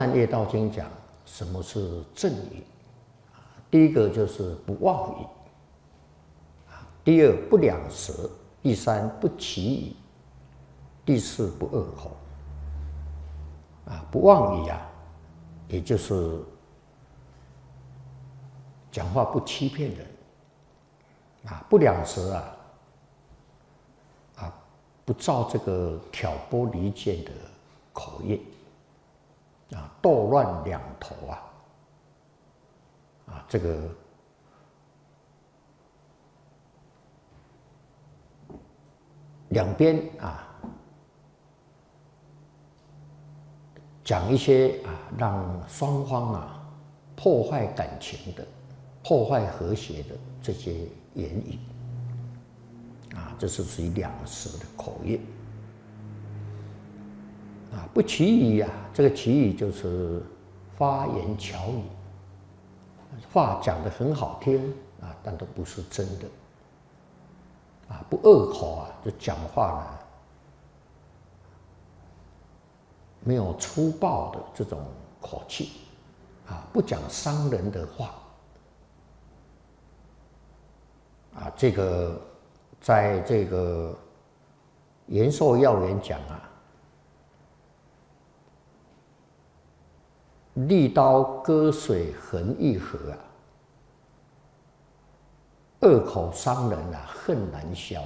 《业道经》讲什么是正语，第一个就是不妄语，第二不两舌，第三不绮语，第四不恶口。不妄语也就是讲话不欺骗人，不两舌不造这个挑拨离间的口业。斗乱两头这个两边讲一些让双方破坏感情的、破坏和谐的这些言语这是属于两舌的口业。不绮语这个绮语就是花言巧语，话讲得很好听但都不是真的。不恶口就讲话呢没有粗暴的这种口气不讲伤人的话这个在这个延寿要言讲利刀割水痕易合恶口伤人恨难消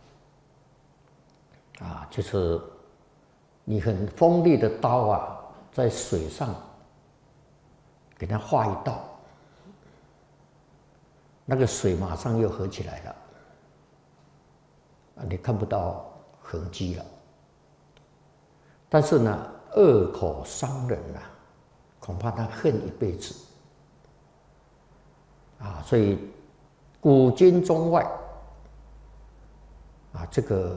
就是你很锋利的刀在水上给它划一道，那个水马上又合起来了你看不到痕迹了。但是呢，恶口伤人恐怕他恨一辈子所以古今中外这个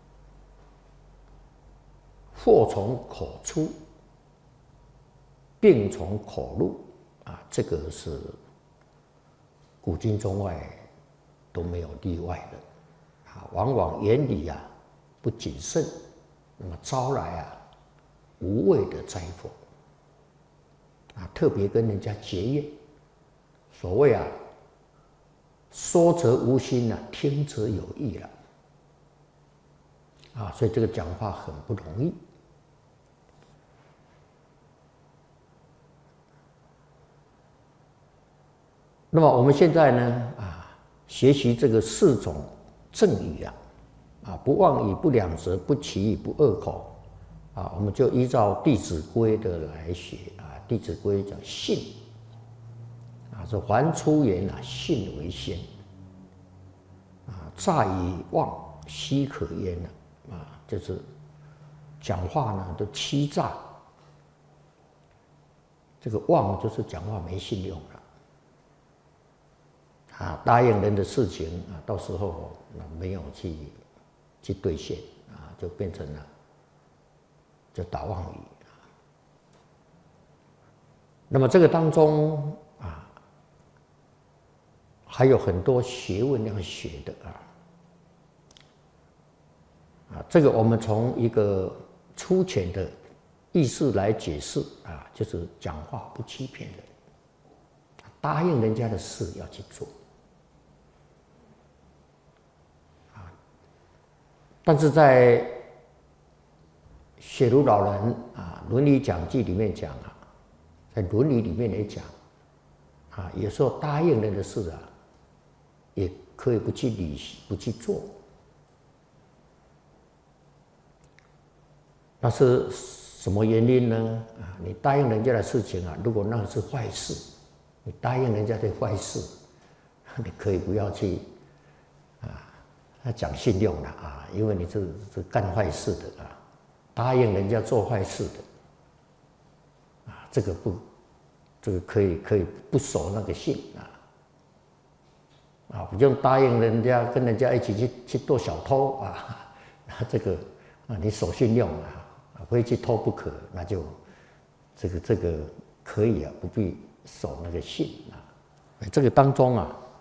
祸从口出，病从口入这个是古今中外都没有例外的往往言语不谨慎，那么招来无谓的灾祸特别跟人家结怨，所谓说则无心听则有意了所以这个讲话很不容易。那么我们现在呢学习这个4种正语不妄语、不两舌、不绮语、不恶口我们就依照《弟子规》的来学《弟子规》讲信是凡出言信为先诈以妄，奚可焉就是讲话呢都欺诈，这个妄就是讲话没信用了答应人的事情到时候没有去兑现就变成了就打妄语那么这个当中还有很多学问要学的这个我们从一个粗浅的意思来解释就是讲话不欺骗人，答应人家的事要去做但是在雪茹老人伦理讲记里面讲在伦理里面也讲有时候答应人的事也可以不去履行，不去做。那是什么原因呢？你答应人家的事情如果那个是坏事，你答应人家的坏事，你可以不要去讲信用了因为你是干坏事的答应人家做坏事的这个可以不守那个信不用答应人家跟人家一起去做小偷这个你守信用非去偷不可，那就这个可以不必守那个信这个当中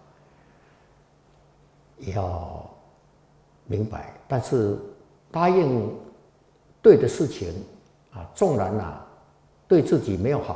也要明白，但是答应对的事情纵然对自己没有好